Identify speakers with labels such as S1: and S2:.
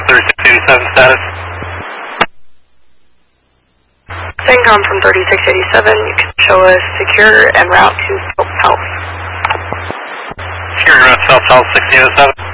S1: 3687 status.
S2: CENTCOM from 3687, you can show us secure and route to Phelps Health.
S1: Secure and route to Phelps Health 1607.